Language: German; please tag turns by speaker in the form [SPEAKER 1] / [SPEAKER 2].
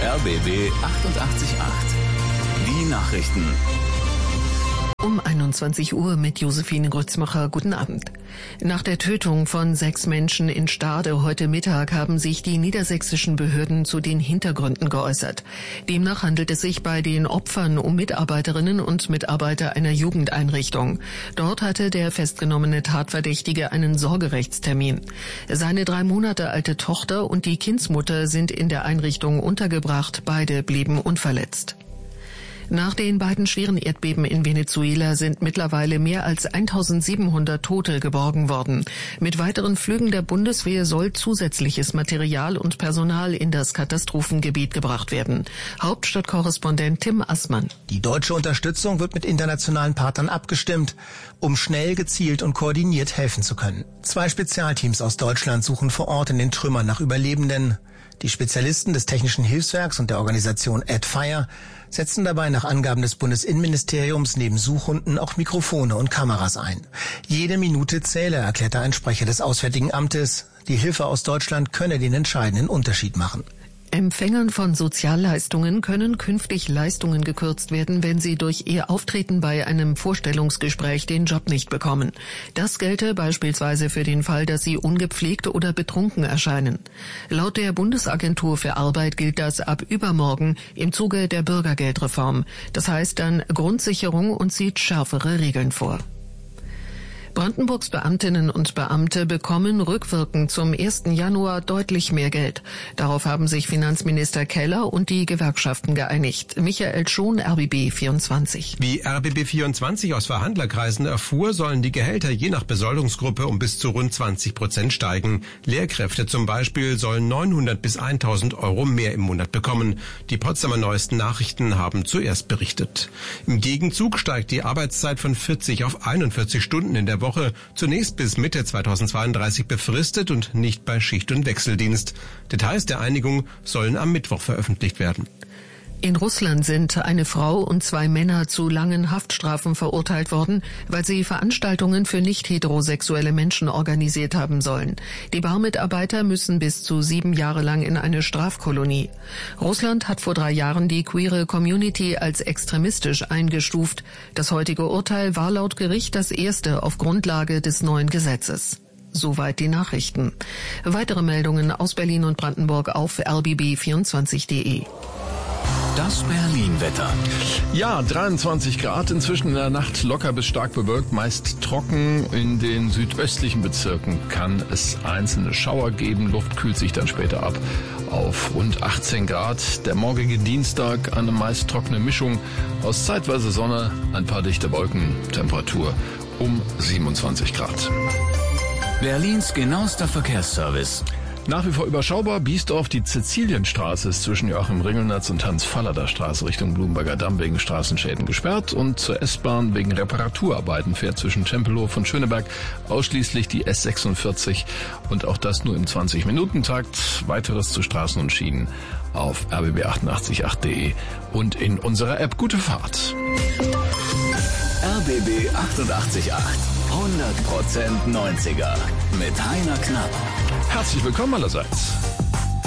[SPEAKER 1] RBB 888. Die Nachrichten.
[SPEAKER 2] Um 21 Uhr mit Josephine Grützmacher. Guten Abend. Nach der Tötung von 6 Menschen in Stade heute Mittag haben sich die niedersächsischen Behörden zu den Hintergründen geäußert. Demnach handelt es sich bei den Opfern um Mitarbeiterinnen und Mitarbeiter einer Jugendeinrichtung. Dort hatte der festgenommene Tatverdächtige einen Sorgerechtstermin. Seine 3 Monate alte Tochter und die Kindsmutter sind in der Einrichtung untergebracht. Beide blieben unverletzt. Nach den beiden schweren Erdbeben in Venezuela sind mittlerweile mehr als 1700 Tote geborgen worden. Mit weiteren Flügen der Bundeswehr soll zusätzliches Material und Personal in das Katastrophengebiet gebracht werden. Hauptstadtkorrespondent Tim Assmann.
[SPEAKER 3] Die deutsche Unterstützung wird mit internationalen Partnern abgestimmt, um schnell, gezielt und koordiniert helfen zu können. 2 Spezialteams aus Deutschland suchen vor Ort in den Trümmern nach Überlebenden. Die Spezialisten des Technischen Hilfswerks und der Organisation AdFire setzen dabei nach Angaben des Bundesinnenministeriums neben Suchhunden auch Mikrofone und Kameras ein. Jede Minute zähle, erklärte ein Sprecher des Auswärtigen Amtes. Die Hilfe aus Deutschland könne den entscheidenden Unterschied machen.
[SPEAKER 2] Empfängern von Sozialleistungen können künftig Leistungen gekürzt werden, wenn sie durch ihr Auftreten bei einem Vorstellungsgespräch den Job nicht bekommen. Das gelte beispielsweise für den Fall, dass sie ungepflegt oder betrunken erscheinen. Laut der Bundesagentur für Arbeit gilt das ab übermorgen im Zuge der Bürgergeldreform. Das heißt dann Grundsicherung und sieht schärfere Regeln vor. Brandenburgs Beamtinnen und Beamte bekommen rückwirkend zum 1. Januar deutlich mehr Geld. Darauf haben sich Finanzminister Keller und die Gewerkschaften geeinigt. Michael Schon, RBB 24.
[SPEAKER 4] Wie RBB 24 aus Verhandlerkreisen erfuhr, sollen die Gehälter je nach Besoldungsgruppe um bis zu rund 20% steigen. Lehrkräfte zum Beispiel sollen 900 bis 1000 Euro mehr im Monat bekommen. Die Potsdamer Neuesten Nachrichten haben zuerst berichtet. Im Gegenzug steigt die Arbeitszeit von 40 auf 41 Stunden in der Woche, zunächst bis Mitte 2032 befristet und nicht bei Schicht- und Wechseldienst. Details der Einigung sollen am Mittwoch veröffentlicht werden.
[SPEAKER 2] In Russland sind eine Frau und 2 Männer zu langen Haftstrafen verurteilt worden, weil sie Veranstaltungen für nicht-heterosexuelle Menschen organisiert haben sollen. Die Barmitarbeiter müssen bis zu 7 Jahre lang in eine Strafkolonie. Russland hat vor 3 Jahren die queere Community als extremistisch eingestuft. Das heutige Urteil war laut Gericht das erste auf Grundlage des neuen Gesetzes. Soweit die Nachrichten. Weitere Meldungen aus Berlin und Brandenburg auf rbb24.de.
[SPEAKER 1] Das Berlin-Wetter.
[SPEAKER 5] Ja, 23 Grad, inzwischen in der Nacht locker bis stark bewölkt, meist trocken. In den südöstlichen Bezirken kann es einzelne Schauer geben. Luft kühlt sich dann später ab auf rund 18 Grad. Der morgige Dienstag eine meist trockene Mischung aus zeitweise Sonne, ein paar dichte Wolken, Temperatur um 27 Grad.
[SPEAKER 1] Berlins genauester Verkehrsservice.
[SPEAKER 5] Nach wie vor überschaubar. Biesdorf, die Cäcilienstraße ist zwischen Joachim Ringelnatz und Hans-Fallader Straße Richtung Blumenberger Damm wegen Straßenschäden gesperrt. Und zur S-Bahn wegen Reparaturarbeiten fährt zwischen Tempelhof und Schöneberg ausschließlich die S46. Und auch das nur im 20-Minuten-Takt. Weiteres zu Straßen und Schienen auf rbb888.de und in unserer App. Gute Fahrt.
[SPEAKER 1] RBB 888. 100% 90er mit Heiner Knapp.
[SPEAKER 5] Herzlich willkommen allerseits.